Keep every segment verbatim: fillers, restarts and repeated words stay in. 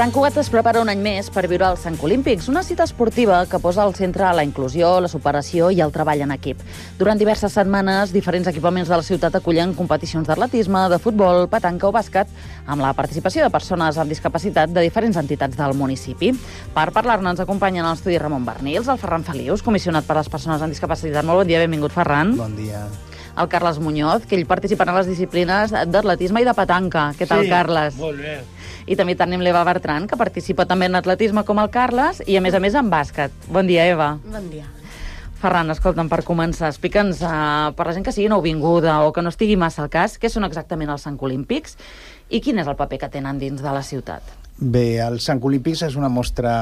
Sant Cugat es prepara un any més per viure els Sant Olímpics, una cita esportiva que posa al centre la inclusió, la superació i el treball en equip. Durant diverses setmanes, diferents equipaments de la ciutat acullen competicions d'atletisme, de futbol, petanca o bàsquet, amb la participació de persones amb discapacitat de diferents entitats del municipi. Per parlar-ne ens acompanyen a l'estudi Ramon Bernils, el Ferran Felius, comissionat per les persones amb discapacitat. Molt bon dia, benvingut, Ferran. Bon dia. El Carles Muñoz, que ell participa en les disciplines d'atletisme i de petanca. Què tal, sí, Carles? Molt bé. I també tenim l'Eva Bertran, que participa també en atletisme com el Carles i, a més a més, en bàsquet. Bon dia, Eva. Bon dia. Ferran, escolta'm, per començar, explica'ns, uh, per la gent que sigui nouvinguda o que no estigui massa al cas, què són exactament els Sant Olímpics i quin és el paper que tenen dins de la ciutat? Bé, els Sant Olímpics és una mostra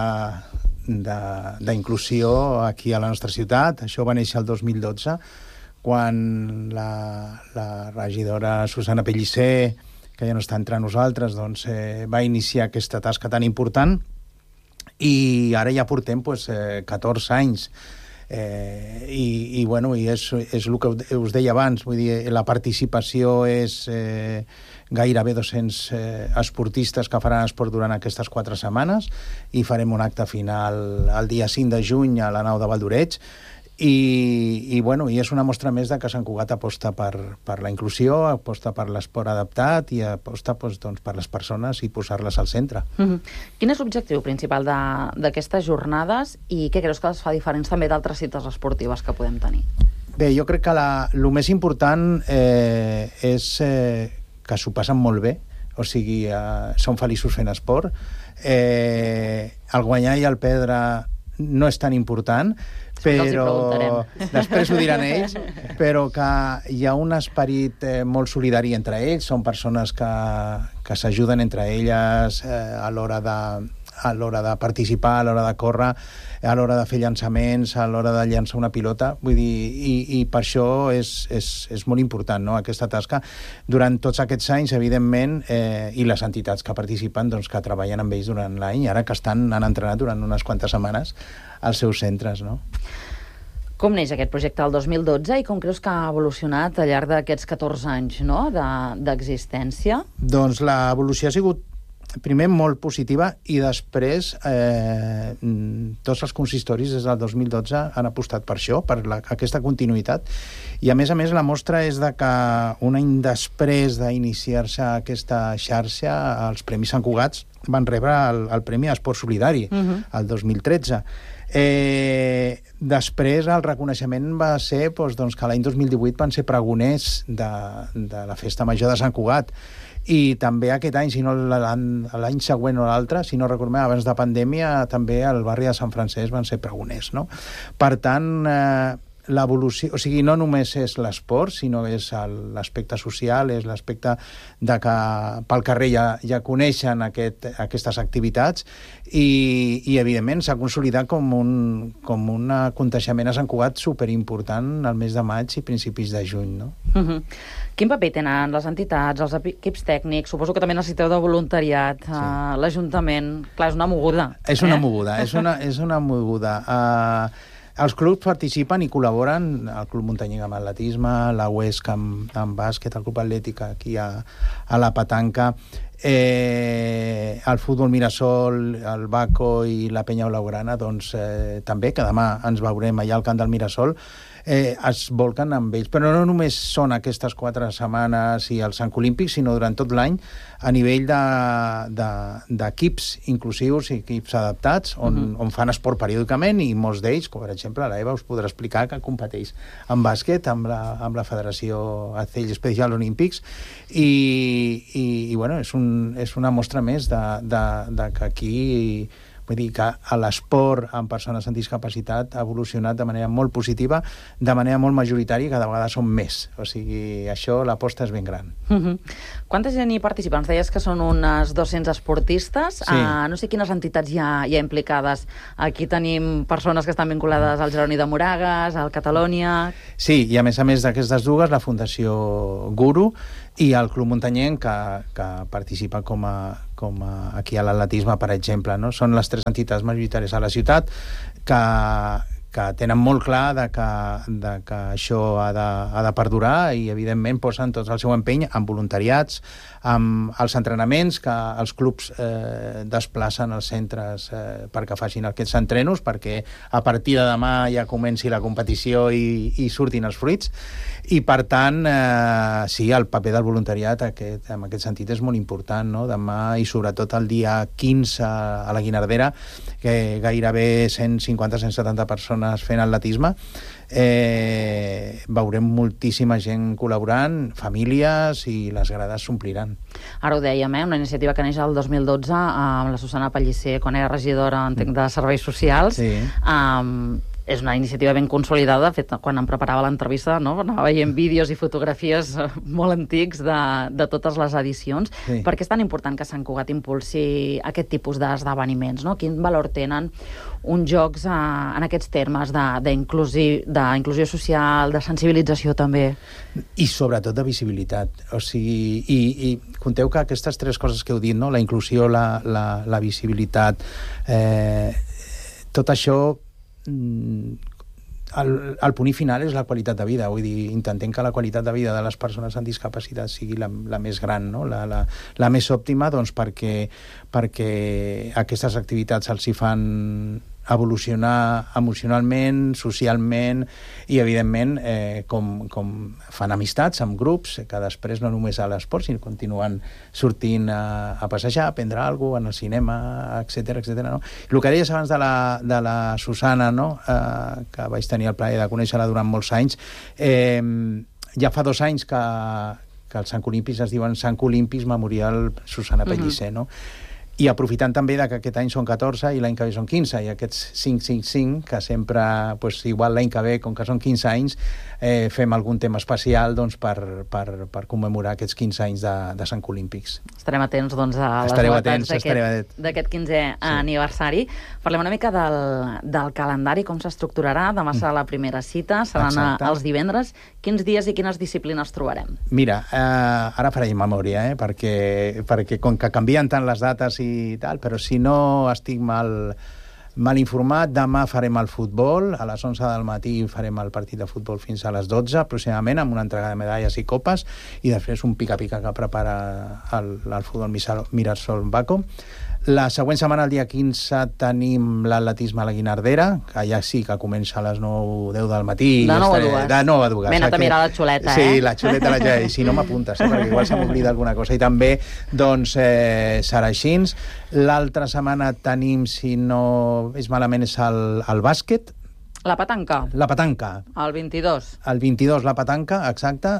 d'inclusió aquí a la nostra ciutat. Això va néixer el dos mil dotze, quan la, la regidora Susana Pellicer, que ja no està entre nosaltres, doncs, eh, va iniciar aquesta tasca tan important, i ara ja portem pues, eh, catorze anys. Eh, i, i, bueno, i és, és el que us deia abans, vull dir, la participació és eh, gairebé dos-cents eh, esportistes que faran esport durant aquestes quatre setmanes, i farem un acte final el dia cinc de juny a la nau de Valdoreig. I, i, bueno, i és una mostra més de que Sant Cugat aposta per, per la inclusió, aposta per l'esport adaptat i aposta doncs, doncs, per les persones i posar-les al centre. Mm-hmm. Quin és l'objectiu principal d'aquestes jornades i què creus que les fa diferents també d'altres cites esportives que podem tenir? Bé, jo crec que la, el més important eh, és eh, que s'ho passen molt bé, o sigui, eh, són feliços fent esport. Eh, el guanyar i el perdre no és tan important, però després ho diran ells, però que hi ha un esperit eh, molt solidari entre ells, són persones que, que s'ajuden entre elles eh, a l'hora de, a l'hora de participar, a l'hora de córrer, a l'hora de fer llançaments, a l'hora de llançar una pilota, vull dir, i, i per això és, és, és molt important, no?, aquesta tasca. Durant tots aquests anys, evidentment, eh, i les entitats que participen, doncs, que treballen amb ells durant l'any, ara que estan, han entrenat durant unes quantes setmanes als seus centres, no? Com neix aquest projecte el dos mil dotze i com creus que ha evolucionat al llarg d'aquests catorze anys, no?, d'existència? Doncs l'evolució ha sigut primer molt positiva i després eh, tots els consistoris des del dos mil dotze han apostat per això, per la, aquesta continuïtat, i a més a més la mostra és de que un any després d'iniciar-se aquesta xarxa, els Premis Sant Cugats van rebre el, el Premi a Esport Solidari, uh-huh. el dos mil tretze. Eh, després el reconeixement va ser doncs, doncs, que l'any dos mil divuit van ser pregoners de, de la Festa Major de Sant Cugat, i també aquest any, si no l'any següent o l'altre, si no recordem, abans de pandèmia, també al barri de Sant Francesc van ser pregoners, no? Per tant, eh, l'evolució, o sigui, no només és l'esport, sinó és l'aspecte social, és l'aspecte de que pel carrer ja, ja coneixen aquest, aquestes activitats, i, i evidentment s'ha consolidat com un, com un aconteixement a Sant Cugat superimportant al mes de maig i principis de juny, no? Uh-huh. Quin paper tenen les entitats, els equips tècnics? Suposo que també necessiteu de voluntariat, sí. uh, l'Ajuntament. Clar, és una moguda. És una eh? moguda, és una, és una moguda. Uh, els clubs participen i col·laboren, el Club Muntanyenc amb atletisme, la U E S C amb, amb bàsquet, el Club Atlètic aquí a, a la petanca, eh, el futbol Mirasol, el Baco i la Penya Blaugrana, doncs eh, també, que demà ens veurem allà al camp del Mirasol, eh, es volquen amb ells. Però no només són aquestes quatre setmanes i els Sant Olímpics, sinó durant tot l'any a nivell d'equips de, de, inclusius i equips adaptats, on, uh-huh. on fan esport periòdicament, i molts d'ells, com per exemple l'Eva us podrà explicar, que competeix en bàsquet amb la, amb la Federació Azell Special Olímpics, i, i, i bueno, és, un, és una mostra més de, de, de que aquí... Vull dir que l'esport amb persones amb discapacitat ha evolucionat de manera molt positiva, de manera molt majoritària, i cada vegada són més. O sigui, això, l'aposta és ben gran. Uh-huh. Quanta gent hi participa? Ens deies que són unes dos-cents esportistes. Sí. Uh, no sé quines entitats hi ha, hi ha implicades. Aquí tenim persones que estan vinculades al Jeroni de Moragas, al Catalònia... Sí, i a més a més d'aquestes dues, la Fundació Guru i el Club Muntanyenc, que, que participa com a, com a aquí a l'atletisme, per exemple, no? Són les tres entitats majoritàries a la ciutat que, que tenen molt clar de que, de que això ha de, ha de perdurar i, evidentment, posen tot el seu empeny en voluntariats, amb els entrenaments que els clubs eh, desplacen als centres eh, perquè facin aquests entrenos, perquè a partir de demà ja comenci la competició i, i surtin els fruits. I, per tant, eh, sí, el paper del voluntariat aquest, en aquest sentit és molt important, no? Demà, i sobretot el dia quinze a la Guinardera, que gairebé cent cinquanta a cent setanta persones fent atletisme, eh, veurem moltíssima gent col·laborant, famílies, i les grades s'ompliran. Ara ho dèiem, eh? Una iniciativa que neix el dos mil dotze amb la Susana Pellicer, quan era regidora, entenc, de Serveis Socials. Sí. Um, és una iniciativa ben consolidada. De fet, quan em preparava l'entrevista, no? Anava veient vídeos i fotografies molt antics de, de totes les edicions. Sí. Per què és tan important que Sant Cugat impulsi aquest tipus d'esdeveniments, no? Quin valor tenen uns jocs eh, en aquests termes d'inclusió social, de sensibilització també? I sobretot de visibilitat. O sigui, i, i conteu que aquestes tres coses que heu dit, no? La inclusió, la, la, la visibilitat, eh, tot això, el, el punt final és la qualitat de vida. Vull dir, intentem que la qualitat de vida de les persones amb discapacitat sigui la, la més gran, no? la, la, la més òptima, doncs perquè, perquè aquestes activitats els hi fan evolucionar emocionalment, socialment, i, evidentment, eh, com, com fan amistats amb grups, que després no només a l'esport, sinó continuen sortint a, a passejar, a prendre alguna cosa, en el cinema, etcètera, etcètera, no? El que deies abans de la, de la Susana, no? eh, que vaig tenir el plaer de conèixer-la durant molts anys, eh, ja fa dos anys que, que els Sant Olimpis es diuen Sant Olimpis Memorial Susana Pellicer, uh-huh. no? I aprofitant també que aquest any són catorze i l'any que ve són quinze, i aquests cinc cinc cinc, que sempre, pues, igual l'any que ve, com que són quinze anys, eh, fem algun tema especial, doncs, per, per, per commemorar aquests quinze anys de, de Sant Olímpics. Estarem atents, doncs, a les estareu novetats atents, d'aquest quinzè sí. aniversari. Parlem una mica del, del calendari, com s'estructurarà. Demà serà la primera cita, seran Exacte. els divendres. Quins dies i quines disciplines trobarem? Mira, eh, ara faré memòria, eh, perquè, perquè com que canvien tant les dates i tal, però si no estic mal, mal informat, demà farem el futbol, a les onze del matí farem el partit de futbol fins a les dotze, aproximadament, amb una entrega de medalles i copes, i després un pica-pica que prepara el, el futbol Mirasol Baco. La següent setmana, el dia quinze, tenim l'atletisme a la Guinardera, que allà sí que comença a les nou deu del matí. De nou a dues. De nou a dues. M'he anat a mirar la xuleta, sí, eh? Sí, la xuleta, la xuleta. Si no m'apuntes, eh? Perquè igual se m'oblida alguna cosa. I també, doncs, eh, serà així. L'altra setmana tenim, si no és malament, és el, el bàsquet. La petanca. La petanca. El vint-i-dos. El vint-i-dos, la petanca, exacte.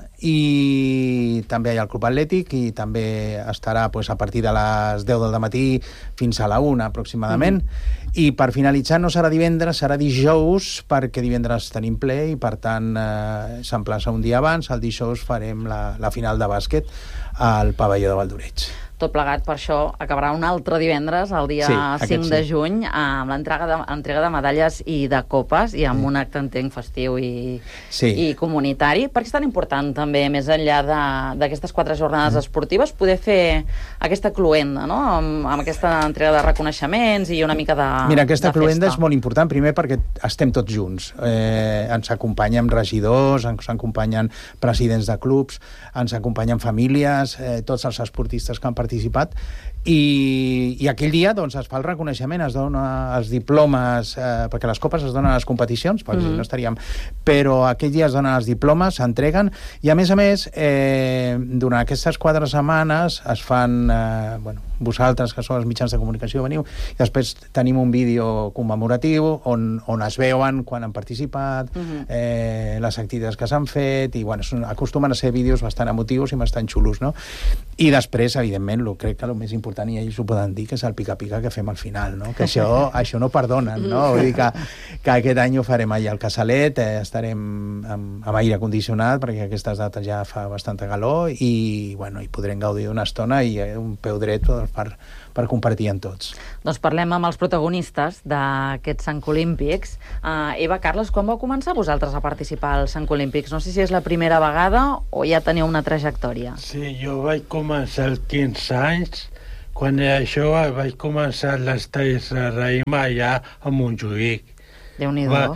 I també hi ha el Club Atlètic, i també estarà, pues, a partir de les deu del matí fins a la una, aproximadament. Mm-hmm. I per finalitzar no serà divendres, serà dijous, perquè divendres tenim ple i, per tant, eh, s'emplaça un dia abans. El dijous farem la, la final de bàsquet al pavelló de Valdoreig. Tot plegat, per això, acabarà un altre divendres, el dia sí, cinc de juny, amb l'entrega de, entrega de medalles i de copes, i amb sí. un acte, entenc, festiu i, sí. i comunitari. Per què és tan important, també, més enllà d'aquestes quatre jornades mm. esportives, poder fer aquesta cluenda, no?, amb, amb aquesta entrega de reconeixements i una mica de Mira, aquesta de cluenda és molt important, primer perquè estem tots junts. Eh, ens acompanyen regidors, ens acompanyen presidents de clubs, ens acompanyen famílies, eh, tots els esportistes que han participat participat, i, i aquell dia, doncs, es fa el reconeixement, es dona els diplomes, eh, perquè les copes es donen a les competicions, perquè mm-hmm. si no estaríem, però aquell dia es donen els diplomes, s'entreguen, i a més a més, eh, durant aquestes quatre setmanes es fan, eh, bueno, vosaltres, que sou els mitjans de comunicació, veniu, i després tenim un vídeo commemoratiu on, on es veuen quan han participat, mm-hmm. eh, les activitats que s'han fet, i bueno, acostumen a ser vídeos bastant emotius i bastant xulos, no? I després, evidentment, lo, crec que el més important, i ells ho poden dir, que és el pica-pica que fem al final, no? Que això, això no perdonen, no? Vull dir que, que aquest any ho farem allà al Casalet, eh, estarem amb, amb aire condicionat, perquè aquestes dates ja fa bastanta calor, i, bueno, hi podrem gaudir una estona i eh, un peu dret per, per compartir amb tots. Doncs parlem amb els protagonistes d'aquests Sant Olímpics. Uh, Eva, Carles, quan vau començar vosaltres a participar als Sant Olímpics? No sé si és la primera vegada o ja teniu una trajectòria. Sí, jo vaig començar als quinze anys. Quan era jove vaig començar les talls de raïm allà a Montjuïc. Déu-n'hi-do. Va,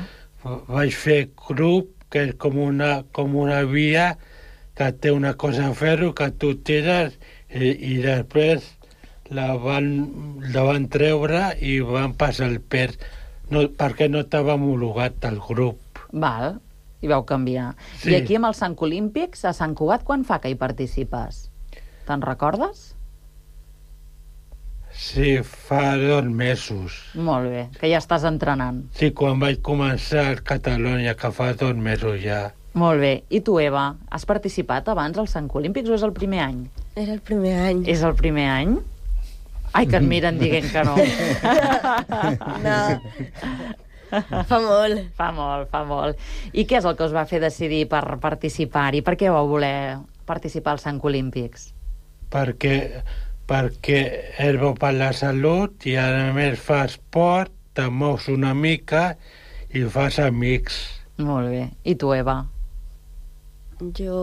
vaig fer grup, que és com una, com una via que té una cosa de ferro que tu tires i, i després la van, la van treure i van passar el pes, no, perquè no estava homologat el grup. Val, i vau canviar. Sí. I aquí amb els Sant Olímpics, a Sant Cugat, quan fa que hi participes? Te'n recordes? Sí, fa dos mesos. Molt bé, que ja estàs entrenant. Sí, quan vaig començar a Catalunya, que fa dos mesos ja. Molt bé. I tu, Eva, has participat abans als Sant Olímpics o és el primer any? Era el primer any. És el primer any? Ai, que et miren dient que no. No. Fa molt. Fa molt, fa molt. I què és el que us va fer decidir per participar-hi? Per què vau voler participar als Sant Olímpics? Perquè, perquè és bo per la salut i a més fas esport, te mous una mica i fas amics. Molt bé. I tu, Eva? Jo...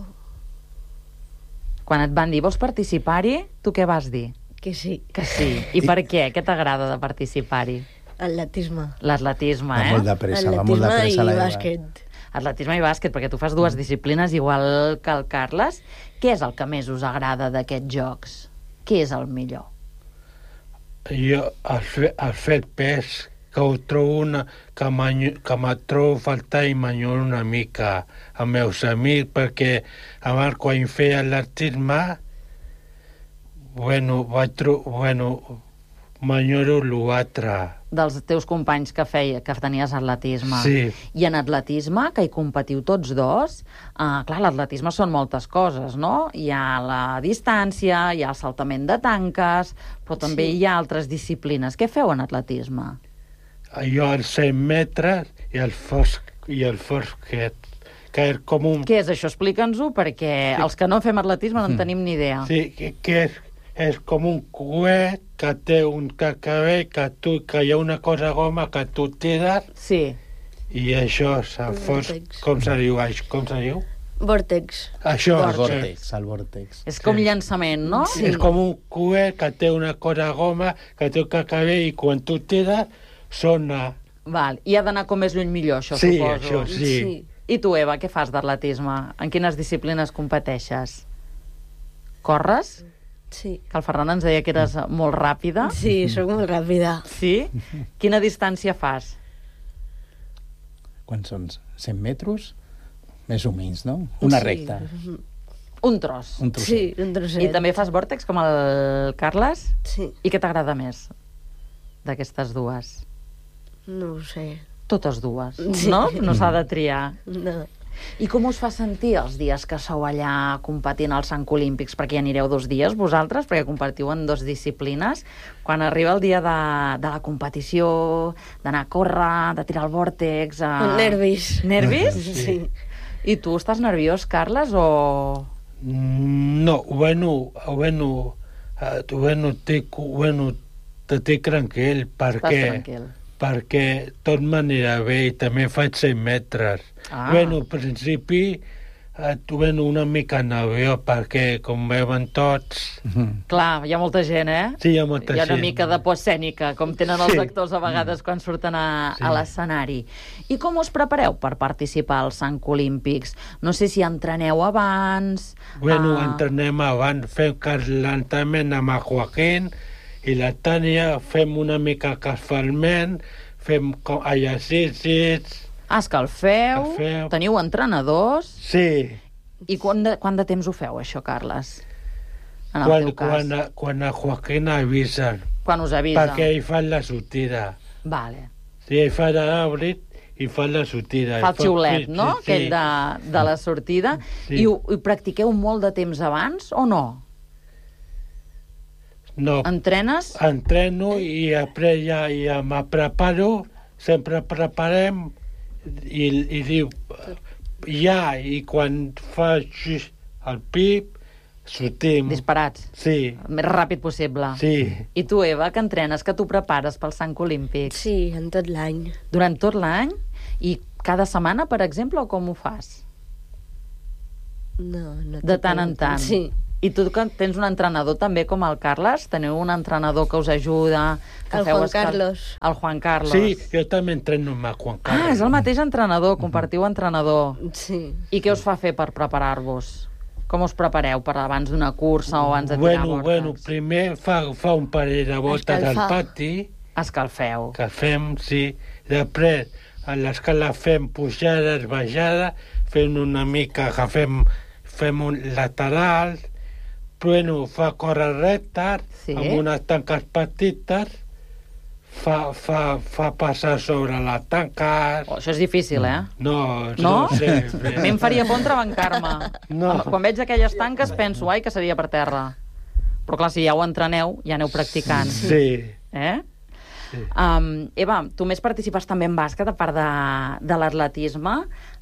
Quan et van dir vols participar-hi, tu què vas dir? Que sí. Que sí. I per què? Què t'agrada de participar-hi? Atletisme. L'atletisme, Va eh? molt de pressa, va molt de Atletisme pressa i la Eva. bàsquet. Atletisme i bàsquet, perquè tu fas dues disciplines igual que el Carles. Què és el que més us agrada d'aquests jocs? Què és el millor? Jo, el, fe, el fet pes, que ho trobo una, que, que me trobo faltar i m'enyoro una mica amb meus amics, perquè abans quan feia atletisme, bueno, vaig tro bueno, m'enyoro l'altre. Dels teus companys que feia, que tenies atletisme. Sí. I en atletisme, que hi competiu tots dos, eh, clar, l'atletisme són moltes coses, no? Hi ha la distància, hi ha el saltament de tanques, però també Sí. hi ha altres disciplines. Què feu en atletisme? Jo els cent metres i el fosc, i el fosquet, que és com un... Què és això? Explica'ns-ho, perquè Sí. els que no fem atletisme no en tenim ni idea. Sí, que, que és, és com un coet que té un cacabell, que, tu, que hi ha una cosa goma que tu tires Sí. i això, se fos, Vòrtex. com se diu? Això, com se diu? Vòrtex. Això, El sí. vòrtex, el vòrtex. És com Sí. llançament, no? Sí. És com un coet que té una cosa goma, que té un cacabell i quan tu tires sona. Val. I ha d'anar com més lluny millor, això, Sí, suposo. això sí. I tu, Eva, què fas d'atletisme? En quines disciplines competeixes? Corres? Sí. Que el Ferran ens deia que eres molt ràpida. Sí, sóc molt ràpida. Sí? Quina distància fas? Quan són cent metres? Més o menys, no? Una Sí. recta. Un tros. Un trosset. Sí, un trosset. I també fas vòrtex, com el Carles? Sí, I què t'agrada més d'aquestes dues? no ho sé. Totes dues, Sí. no? No s'ha de triar. No. I com us fa sentir els dies que sou allà competint als Sant Olímpics? Perquè hi anireu dos dies, vosaltres, perquè competiu en dues disciplines. Quan arriba el dia de, de la competició, d'anar a córrer, de tirar el vòrtex... A... Nervis. Nervis? Sí. I tu estàs nerviós, Carles, o...? No, bueno, bueno, eh, bueno, estic, bueno, estic tranquil, Estàs perquè, tranquil. perquè tot m'anirà bé i també faig cent metres. Ah. Bueno, al principi, eh, bueno, una mica nerviós, perquè com veuen tots... Mhm. Clar, hi ha molta gent, eh? Sí, hi ha molta Hi ha una gent. mica de por escènica, com tenen els Sí. actors a vegades quan surten a, Sí. a l'escenari. I com us prepareu per participar als Sant Olímpics? No sé si entreneu abans... Bueno, ah, entrenem abans, fem l'entrenament amb el Joaquín i la Tània, fem una mica casfalment, fem com exercicis... Ah, escalfeu, Escalfeu. teniu entrenadors... Sí, I quant de, quant de temps ho feu, això, Carles? En el quan, teu cas. quan, quan el Joaquín avisa, Quan us avisa. perquè ell fa la sortida. Vale. Sí, ell fa l'àbrit i fa la sortida. Fa el xiulet, sí, no? Sí, Aquell de, de la sortida. Sí. I, ho, I practiqueu molt de temps abans o no? No, Entrenes? entreno i després ja, ja me preparo, sempre preparem i, i diu ja, i quan faig el pip, sortim. Disparats. Sí, El més ràpid possible. sí. I tu, Eva, que entrenes, que tu prepares pels Sant Olímpics? Sí, en tot l'any. Durant tot l'any? I cada setmana, per exemple, o com ho fas? No, no De tot tant en l'any. tant. Sí. I tu que tens un entrenador també com el Carles? Teniu un entrenador que us ajuda? Que El feu Juan escal- Carlos. El Juan Carlos. Sí, jo també entreno amb el Juan Carlos. Ah, és el mateix entrenador, compartiu entrenador. Sí. I què us fa fer per preparar-vos? Com us prepareu per abans d'una cursa o abans de tirar bueno, vortex? bueno, primer fa, fa un parell de voltes al Escalfar. pati, Escalfeu. que fem, sí. Després, a l'escala fem pujades, baixades, fem una mica, que fem, fem un lateral, bueno, fa córrer rectes, Sí. amb unes tanques petites, fa, fa, fa passar sobre les tanques... Oh, això és difícil, eh? No, No? no sé. A mi em faria por entrebancar-me. No. Quan veig aquelles tanques penso, ai, que seria per terra. Però clar, si ja ho entreneu, ja aneu practicant. Sí. Eh? Sí. Um, Eva, tu més participes també en bàsquet, a part de, de l'atletisme.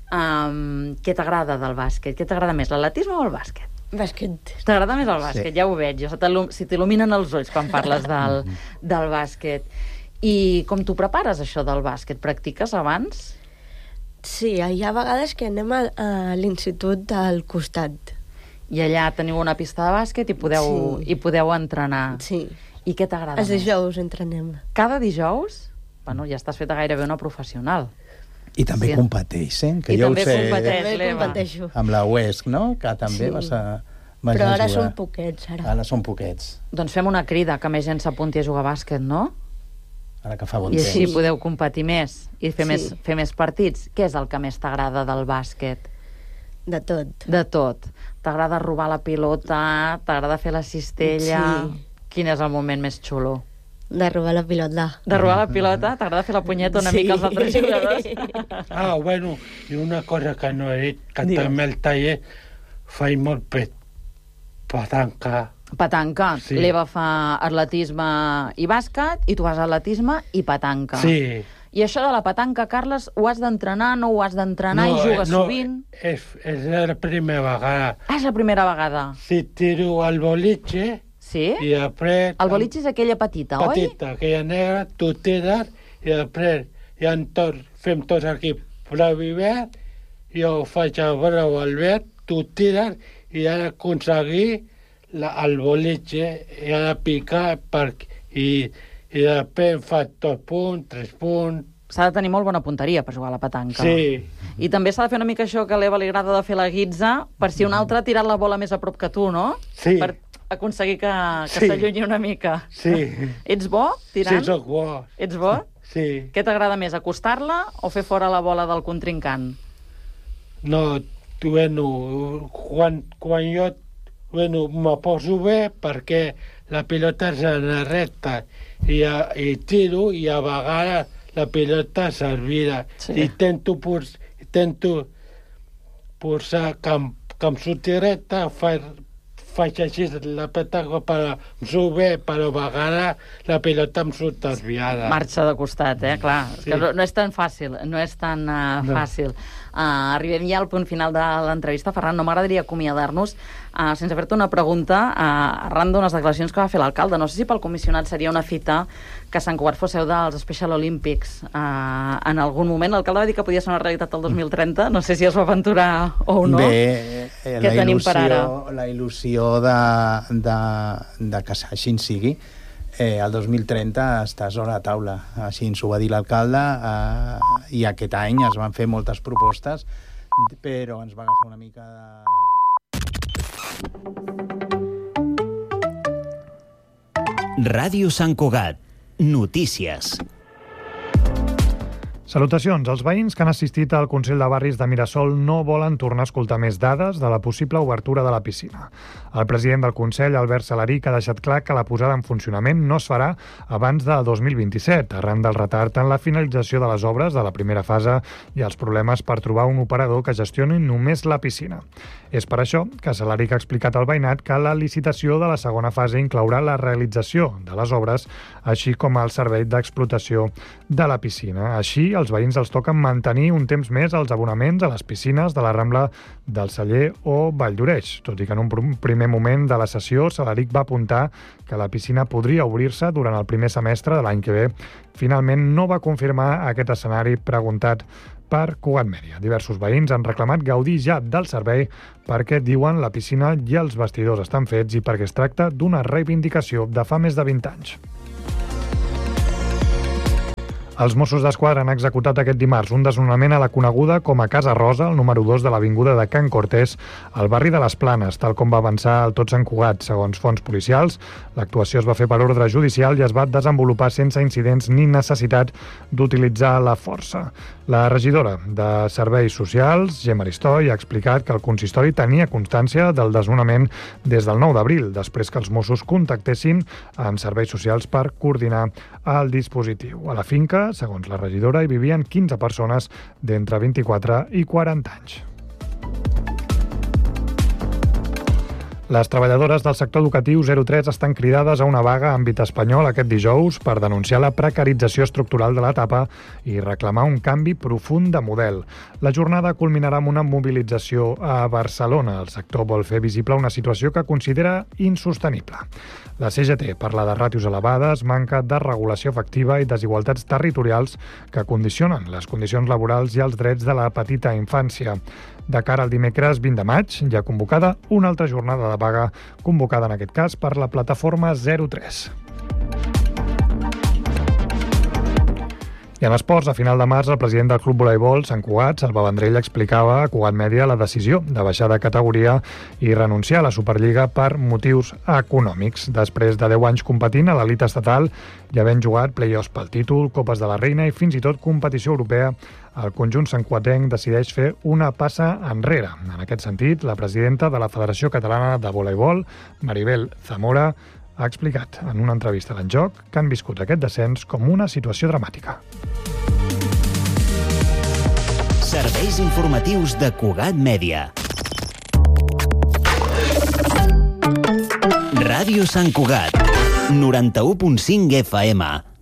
Um, què t'agrada del bàsquet? Què t'agrada més, l'atletisme o el bàsquet? Bàsquet. T'agrada més el bàsquet, Sí. ja ho veig. Jo, se t'il·lu- si t'il·luminen els ulls quan parles del, del bàsquet. I com t'ho prepares, això del bàsquet? Practiques abans? Sí, hi ha vegades que anem a, a l'institut al costat. I allà teniu una pista de bàsquet i podeu, Sí. i podeu entrenar. Sí. I què t'agrada Els més? dijous entrenem. Cada dijous? Bueno, ja estàs feta gairebé una professional. I també Sí. competeix, eh? Que I jo també ho sé competeix. També l'Eva. competeixo. amb la U E S C, no? Que també Sí. vas a... vas Però a ara jugar. són poquets, ara. Ara són poquets. Doncs fem una crida que més gent s'apunti a jugar a bàsquet, no? Ara que fa bon I així temps. podeu competir més i fer, Sí. més, fer més partits. Què és el que més t'agrada del bàsquet? De tot. De tot. T'agrada robar la pilota? T'agrada fer la cistella? Sí. Quin és el moment més xulo? De robar la pilota. De robar la pilota? T'agrada fer la punyeta una Sí. mica als altres jugadors? Ah, bueno, i una cosa que no he dit, que Digues. també al taller faig molt pet, petanca. Petanca. Sí. L'Eva fa atletisme i bàsquet i tu vas a atletisme i petanca. Sí. I això de la petanca, Carles, ho has d'entrenar, no ho has d'entrenar i jugues eh, no, sovint? És, és la primera vegada. Ah, és la primera vegada. Si tiro al boliche Sí? i després... El boliche és aquella petita, oi? Petita, aquella negra, tu tires i després ja en tot, fem tots aquí blau i verd, jo faig el blau al verd, tu tires i ha d'aconseguir la, el boliche i ha de picar per, i, i després fa dos punts, tres punts. S'ha de tenir molt bona punteria per jugar a la petanca. Sí, I també s'ha de fer una mica això que a l'Eva li agrada de fer la guitza, per si un altre ha tirat la bola més a prop que tu, no? Sí. Per aconseguir que, que Sí. s'allunyi una mica. sí. Ets bo, tirant? Sí, soc bo. Ets bo? Sí. Què t'agrada més, acostar-la o fer fora la bola del contrincant? No, bueno, quan, quan jo bueno, me poso bé perquè la pilota és en la recta i, a, i tiro i a vegades la pilota servida. Sí. I intento, pos, intento posar que, em- que em surti recta, fa, faig així la petanca per em surt bé, però a vegades la pilota em surt desviada. Marxa de costat, eh? Clar, és Sí. que no, no és tan fàcil, no és tan uh, No. fàcil. Uh, arribem ja al punt final de l'entrevista. Ferran, no m'agradaria acomiadar-nos uh, sense fer-te una pregunta uh, arran d'unes declaracions que va fer l'alcalde. No sé si pel comissionat seria una fita que Sant Cugat fos seu dels Special Olympics. Uh, en algun moment l'alcalde va dir que podia ser una realitat el dos mil trenta. No sé si es va aventurar o no. Bé, eh, Què la tenim per ara? il·lusió, la il·lusió de, de, de que així sigui. Eh, el dos mil trenta està sobre la taula. Així ens ho va dir l'alcalde eh, i aquest any es van fer moltes propostes, però ens va agafar una mica de... Ràdio Sant Cugat. Notícies. Salutacions. Els veïns que han assistit al Consell de Barris de Mirasol no volen tornar a escoltar més dades de la possible obertura de la piscina. El president del Consell, Albert Salaric, ha deixat clar que la posada en funcionament no es farà abans del dos mil vint-i-set, arran del retard en la finalització de les obres de la primera fase i els problemes per trobar un operador que gestioni només la piscina. És per això que Salaric ha explicat al veïnat que la licitació de la segona fase inclourà la realització de les obres, així com el servei d'explotació de la piscina. Així, els veïns els toquen mantenir un temps més els abonaments a les piscines de la Rambla del Celler o Valldoreix, tot i que en un primer moment de la sessió Salaric va apuntar que la piscina podria obrir-se durant el primer semestre de l'any que ve. Finalment no va confirmar aquest escenari preguntat per Cugat Mèdia. Diversos veïns han reclamat gaudir ja del servei perquè, diuen, la piscina i els vestidors estan fets i perquè es tracta d'una reivindicació de fa més de vint anys. Els Mossos d'Esquadra han executat aquest dimarts un desnonament a la coneguda com a Casa Rosa, el número dos de l'avinguda de Can Cortés, al barri de les Planes, tal com va avançar el Tot Sant Cugat. Segons fonts policials, l'actuació es va fer per ordre judicial i es va desenvolupar sense incidents ni necessitat d'utilitzar la força. La regidora de Serveis Socials, Gemma Aristoi, ha explicat que el consistori tenia constància del desnonament des del nou d'abril, després que els Mossos contactessin amb Serveis Socials per coordinar el dispositiu. A la finca, segons la regidora, hi vivien quinze persones d'entre vint-i-quatre i quaranta anys. Les treballadores del sector educatiu zero tres estan cridades a una vaga a àmbit espanyol aquest dijous per denunciar la precarització estructural de l'etapa i reclamar un canvi profund de model. La jornada culminarà amb una mobilització a Barcelona. El sector vol fer visible una situació que considera insostenible. La C G T parla de ràtios elevades, manca de regulació efectiva i desigualtats territorials que condicionen les condicions laborals i els drets de la petita infància. De cara al dimecres vint de maig, hi ha convocada una altra jornada de vaga, convocada en aquest cas per la plataforma zero tres. I en esports, a final de març, el president del Club Voleibol, Sant Cugat, Salva Vendrell, explicava a Cugat Mèdia la decisió de baixar de categoria i renunciar a la Superliga per motius econòmics. Després de deu anys competint a l'elit estatal i havent jugat play-offs pel títol, Copes de la Reina i fins i tot competició europea, el conjunt santcuatenc decideix fer una passa enrere. En aquest sentit, la presidenta de la Federació Catalana de Voleibol, Maribel Zamora, ha explicat en una entrevista d'En Joc que han viscut aquest descens com una situació dramàtica. Serveis informatius de Cugat Mèdia. Ràdio Sant Cugat, noranta-u punt cinc F M.